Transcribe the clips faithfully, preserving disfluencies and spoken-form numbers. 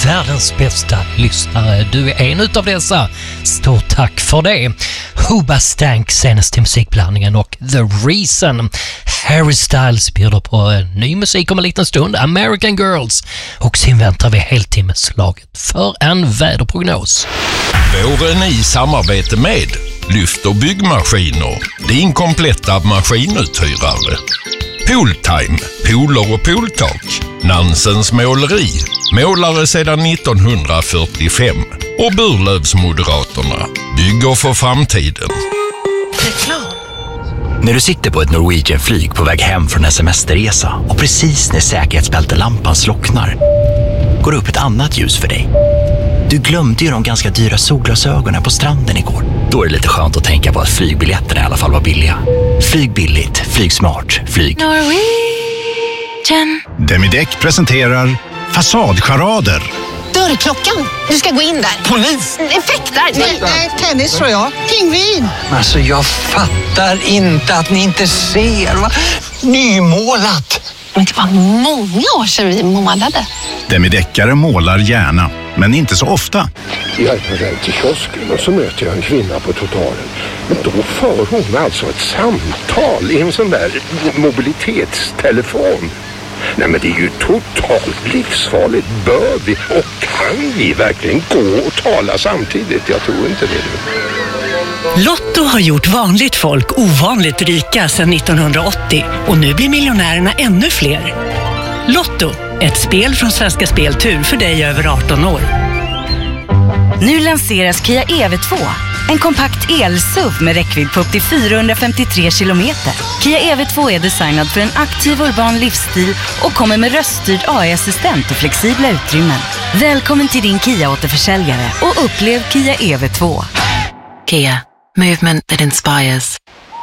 världens bästa lyssnare. Du är en utav dessa. Stort tack för det. Hoobastank senaste musikblandningen och The Reason. Harry Styles bjuder på ny musik om en liten stund. American Girls. Och sen väntar vi heltimmeslaget för en väderprognos. Våren i samarbete med Lyft och byggmaskiner. Din kompletta maskinuthyrare. Pooltime, pooler och pooltak. Nansens måleri. Målare sedan nittonhundrafyrtiofem. Och Burlövsmoderaterna. Bygger för framtiden. Reklam. När du sitter på ett Norwegian-flyg på väg hem från en semesterresa och precis när säkerhetsbältelampan slocknar går det upp ett annat ljus för dig. Du glömde ju de ganska dyra solglasögonen på stranden igår. Då är det lite skönt att tänka på att flygbiljetterna i alla fall var billiga. Flyg billigt, flyg smart, flyg Norwegian. Demideck presenterar Fasadcharader. Dörrklockan. Du ska gå in där. Polis. Effektar. Nej, nej, tennis tror jag. Pingvin. Alltså jag fattar inte att ni inte ser. Va? Nymålat. Men det var många år sedan vi målade. Demideckare målar gärna, men inte så ofta. Jag är på väg till kiosken och så möter jag en kvinna på trottoaren. Men då för hon alltså ett samtal i en sån där mobilitetstelefon. Nej, men det är ju totalt livsfarligt. Bör vi och kan vi verkligen gå och tala samtidigt? Jag tror inte det. Lotto har gjort vanligt folk ovanligt rika sedan nittonhundraåttio och nu blir miljonärerna ännu fler. Lotto, ett spel från Svenska Speltur för dig över arton år. Nu lanseras Kia E V två. En kompakt el-S U V med räckvidd på upp till fyrahundrafemtiotre kilometer. Kia E V två är designad för en aktiv urban livsstil och kommer med röststyrd A I-assistent och flexibla utrymmen. Välkommen till din Kia-återförsäljare och upplev Kia E V två. Kia, movement that inspires.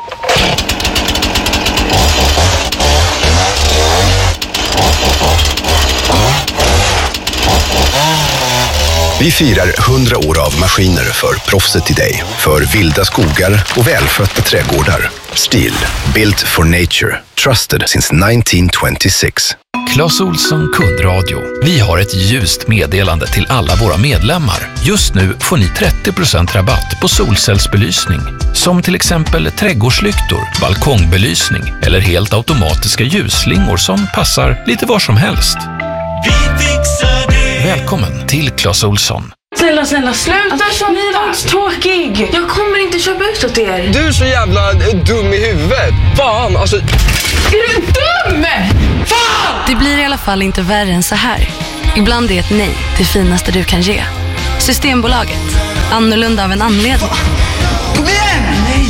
Vi firar hundra år av maskiner för proffset i dig. För vilda skogar och välskötta trädgårdar. Stihl, built for nature. Trusted since nitton tjugosex. Clas Ohlson kundradio. Vi har ett ljust meddelande till alla våra medlemmar. Just nu får ni trettio procent rabatt på solcellsbelysning. Som till exempel trädgårdslyktor, balkongbelysning eller helt automatiska ljusslingor som passar lite var som helst. Vi fixar det. Välkommen till Clas Ohlson. Snälla, snälla, sluta köpa. Ni var tråkig. Jag kommer inte köpa ut åt er. Du är så jävla dum i huvudet. Fan, alltså... Är du dum? Fan! Det blir i alla fall inte värre än så här. Ibland är ett nej det finaste du kan ge. Systembolaget. Annorlunda av en anledning. Kom igen! Nej!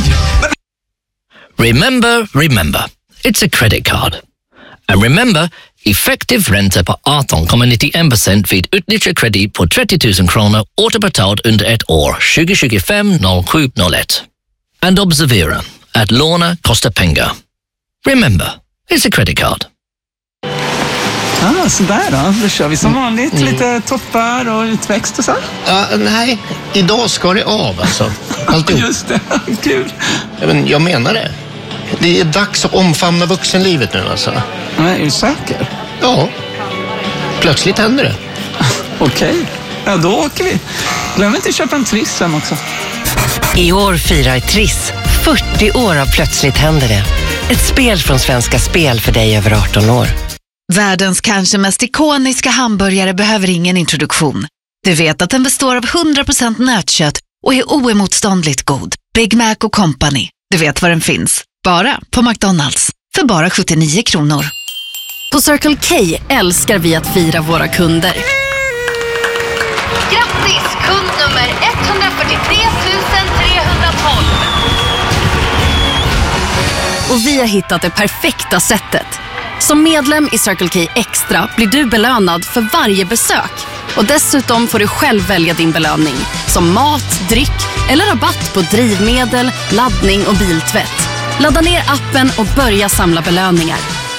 Remember, remember. It's a credit card. And remember, effektiv ränta på arton komma nittiofem procent vid utnyttjandekredit på trettio tusen kronor återbetalt under ett år tjugo tjugofem noll sju noll ett. And observera att låna kostar pengar. Remember, it's a credit card. Ah, sådär då. Då kör vi som vanligt. Mm. Lite toppar och utväxt och så. Ja, nej, idag ska det av alltså. Alltid. Just det, kul. Ja, men jag menar det. Det är dags att omfamna vuxenlivet nu alltså. Ja, är du säker? Ja. Plötsligt händer det. Okej, okay. Ja då åker vi. Glöm inte att köpa en Triss sen också. I år firar Triss fyrtio år av Plötsligt händer det. Ett spel från Svenska Spel för dig över arton år. Världens kanske mest ikoniska hamburgare behöver ingen introduktion. Du vet att den består av hundra procent nötkött och är oemotståndligt god. Big Mac och Company. Du vet var den finns. Bara på McDonalds. För bara sjuttionio kronor. På Circle K älskar vi att fira våra kunder. Grattis, kund nummer etthundrafyrtiotre tusen trehundratolv. Och vi har hittat det perfekta sättet. Som medlem i Circle K Extra blir du belönad för varje besök. Och dessutom får du själv välja din belöning. Som mat, dryck eller rabatt på drivmedel, laddning och biltvätt. Ladda ner appen och börja samla belöningar.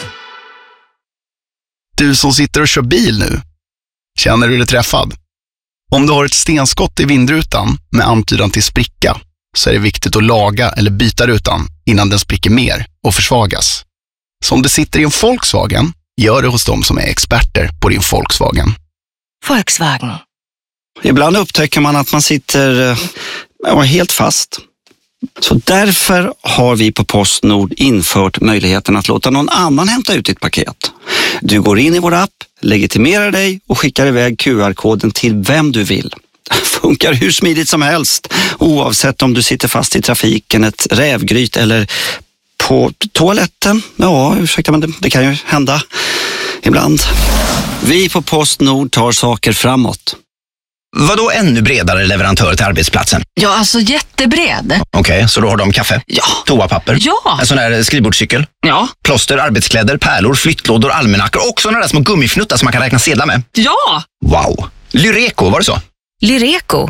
Du som sitter och kör bil nu. Känner du dig träffad? Om du har ett stenskott i vindrutan med antydan till spricka så är det viktigt att laga eller byta rutan innan den spricker mer och försvagas. Så om du sitter i en Volkswagen, gör det hos dem som är experter på din Volkswagen. Volkswagen. Ibland upptäcker man att man sitter ja, helt fast. Så därför har vi på PostNord infört möjligheten att låta någon annan hämta ut ditt paket. Du går in i vår app, legitimerar dig och skickar iväg Q R-koden till vem du vill. Funkar hur smidigt som helst, oavsett om du sitter fast i trafiken, ett rävgryt eller på toaletten. Ja, ursäkta, men det, det kan ju hända ibland. Vi på PostNord tar saker framåt. Vadå ännu bredare leverantör till arbetsplatsen? Ja, alltså jättebred. Okej, okay, så då har de kaffe? Ja. Toapapper? Ja. En sån här skrivbordscykel? Ja. Plåster, arbetskläder, pärlor, flyttlådor, almanackor och såna där små gummifnuttar som man kan räkna sedlar med? Ja! Wow! Lyreco, var det så? Lyreco.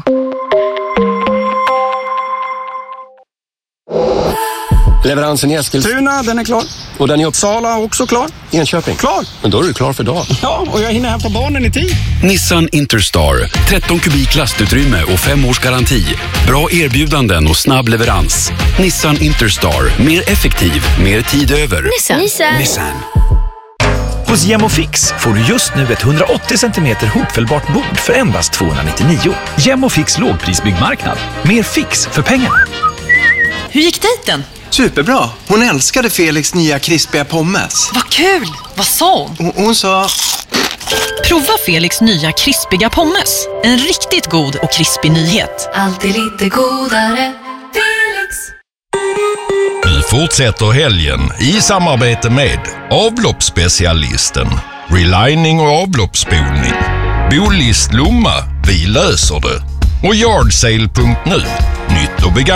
Leveransen i Eskilstuna, den är klar. Och den i Uppsala också klar. Enköping, klar. Men då är du klar för dagen. Ja, och jag hinner hämta barnen i tid. Nissan Interstar. tretton kubik lastutrymme och fem års garanti. Bra erbjudanden och snabb leverans. Nissan Interstar. Mer effektiv, mer tid över. Nissan. Nissan. Nissan. Hos Gemofix får du just nu ett hundraåttio centimeter hopfällbart bord för endast tvåhundranittionio. Gemofix lågprisbyggmarknad. Mer fix för pengarna. Hur gick dejten? Superbra. Hon älskade Felix nya krispiga pommes. Vad kul! Vad sa hon? Hon, hon sa... Prova Felix nya krispiga pommes. En riktigt god och krispig nyhet. Alltid lite godare. Felix. Vi fortsätter helgen i samarbete med avloppsspecialisten, relining och avloppsspolning, Bolist Lomma, vi löser det, och Yardsale punkt nu, nytt och begagnat.